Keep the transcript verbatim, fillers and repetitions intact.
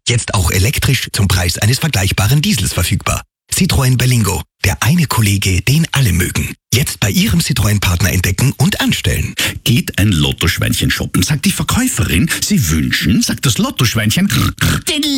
Jetzt auch elektrisch zum Preis eines vergleichbaren Diesels verfügbar. Citroën Berlingo. Der eine Kollege, den alle mögen. Jetzt bei Ihrem Citroën-Partner entdecken und anstellen. Geht ein Lottoschweinchen shoppen, sagt die Verkäuferin, Sie wünschen, sagt das Lottoschweinchen,